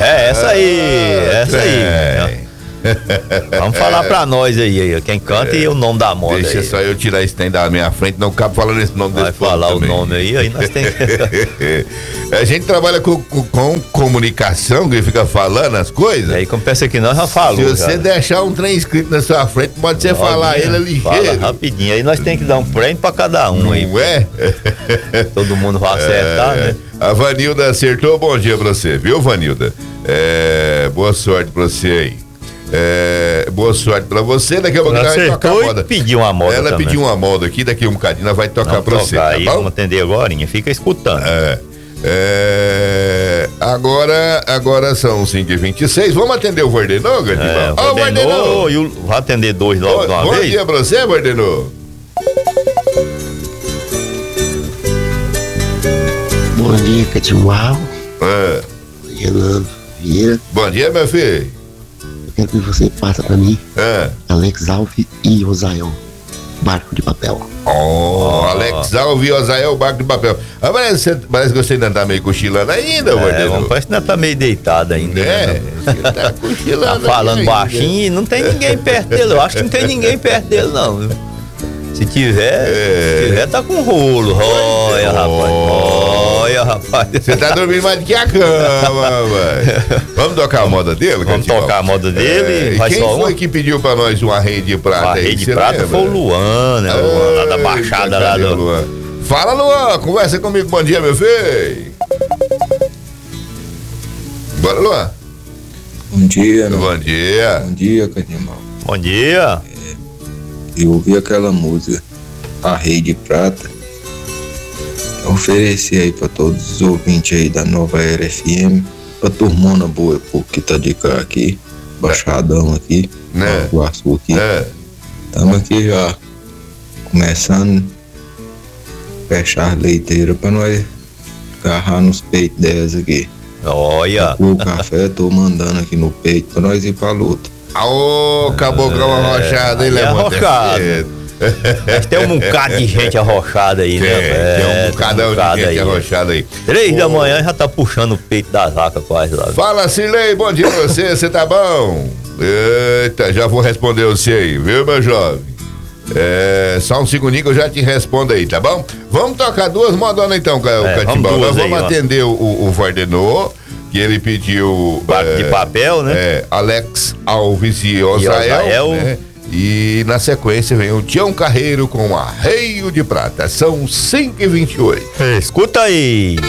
Essa aí. Vamos falar pra nós aí, quem canta e o nome da moda. Deixa aí. Só eu tirar esse trem da minha frente, não cabe falando esse nome desse povo. Vai falar também. o nome aí nós temos A gente trabalha com comunicação, que fica falando as coisas. Aí como pensa que nós já falamos. Se você deixar um trem escrito na sua frente, pode ser falar ele ligeiro. Fala rapidinho, aí nós temos que dar um prêmio pra cada um. Não aí. é? Todo mundo vai acertar, né? A Vanilda acertou, bom dia pra você, viu, Vanilda? Boa sorte pra você aí. Boa sorte pra você. Daqui a pouco ela vai tocar a moda. Pediu uma moda. Ela também. pediu uma moda aqui, daqui a um bocadinho ela vai tocar pra você. Tá aí, bom? vamos atender agora, fica escutando. Agora são 5h26. Vamos atender o Vardenô, Gandimão? O Vardenô. Vai atender dois logo de uma vez? Bom dia pra você, Vardenô. Bom dia, Catiuau. Bom dia, Nando Vieira. Bom dia, meu filho. Eu quero que você passa pra mim Alex Alves e Osael, Barco de Papel. Alex Alves e Osael, Barco de Papel. Parece que você ainda tá meio cochilando ainda, Vardenô. Parece que ainda tá meio deitado ainda. Né? Tá cochilando. Tá falando baixinho e não tem ninguém perto dele. Eu acho que não tem ninguém perto dele, não, viu? Se tiver, tá com rolo. Olha, rapaz. Você tá dormindo mais do que a cama, velho. Vamos tocar a moda dele, Vamos tocar a moda dele. Quem foi que pediu pra nós uma rede de prata aí? A rede de prata foi o Luan, né? Luan, lá da Baixada lá do... Luan. Fala, Luan, conversa comigo. Bom dia, meu filho. Bora, Luan. Bom dia, meu. Bom dia. Bom dia, Canimão. Bom dia. Eu ouvi aquela música, A Rei de Prata. Eu ofereci aí pra todos os ouvintes aí da Nova Era FM, pra turmona boa, porque tá de cá aqui, baixadão aqui, né? Iguaçu aqui. Estamos aqui já começando a fechar as leiteiras pra nós agarrar nos peitos delas aqui. Olha. O café tô mandando aqui no peito pra nós ir pra luta. Caboclão arrochado, hein, Leandro? Mas tem um bocado de gente arrochada aí, né? Tem um bocadão de gente arrochada aí. 3 da manhã já tá puxando o peito da vaca quase lá. Fala, Cirlei, bom dia pra você tá bom? Eita, já vou responder você aí, viu, meu jovem? Só um segundinho que eu já te respondo aí, tá bom? Vamos tocar duas modonas então, Catimbau. Nós vamos atender o Vardenô, que ele pediu Barco de Papel, né? Alex Alves e Osael, né? E na sequência vem o Tião Carreiro com Arreio de Prata. São 5h28. Escuta aí.